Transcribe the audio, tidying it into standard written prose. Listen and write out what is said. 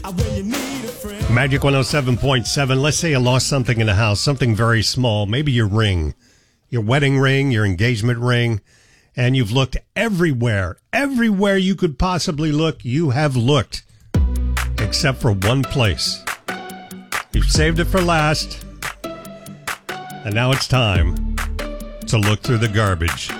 Magic 107.7. Let's say you lost something in the house, something very small, maybe your ring, your wedding ring, your engagement ring, and you've looked everywhere you could possibly look, you have looked, except for one place. You've saved it for last, and now it's time to look through the garbage.